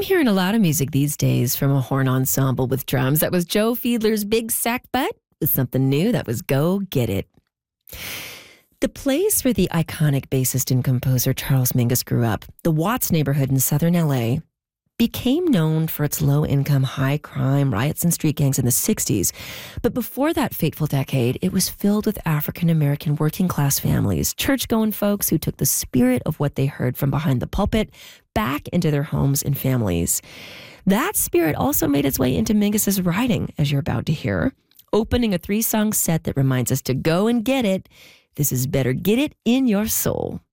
I'm hearing a lot of music these days from a horn ensemble with drums. That was Joe Fiedler's Big Sack Butt with something new. That was Go Get It. The place where the iconic bassist and composer Charles Mingus grew up, the Watts neighborhood in southern LA, became known for its low-income, high-crime riots and street gangs in the 60s. But before that fateful decade, it was filled with African-American working-class families, church-going folks who took the spirit of what they heard from behind the pulpit back into their homes and families. That spirit also made its way into Mingus's writing, as you're about to hear, opening a 3-song set that reminds us to go and get it. This is Better Get It in Your Soul.